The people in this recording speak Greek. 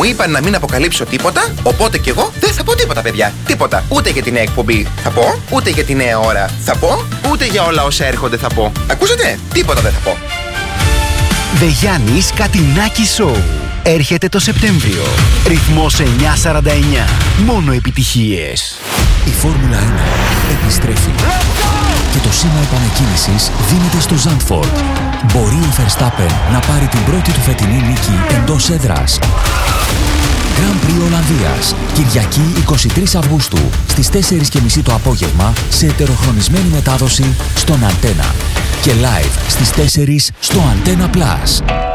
είπαν να μην αποκαλύψω τίποτα, οπότε κι εγώ δεν θα πω τίποτα, παιδιά. Τίποτα. Ούτε για τη νέα εκπομπή θα πω, ούτε για τη νέα ώρα θα πω, ούτε για όλα όσα έρχονται θα πω. Ακούσατε? Τίποτα δεν θα πω. The Γιάννης Κατινάκη Show. Έρχεται το Σεπτέμβριο. Ρυθμός 949. Μόνο επιτυχίες. Η Φόρμουλα 1 επιστρέφει. Και το σήμα επανεκκίνησης δίνεται στο Zandvoort. Μπορεί ο Verstappen να πάρει την πρώτη του φετινή νίκη εντός έδρας. Grand Prix Ολλανδίας, Κυριακή 23 Αυγούστου στις 4:30 το απόγευμα σε ετεροχρονισμένη μετάδοση στον Αντένα και live στις 4 στο Antenna Plus.